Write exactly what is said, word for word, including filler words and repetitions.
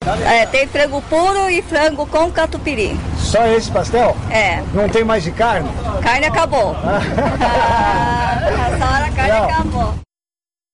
É, tem frango puro e frango com catupiry. Só esse pastel? É. Não tem mais de carne? Carne acabou. Ah.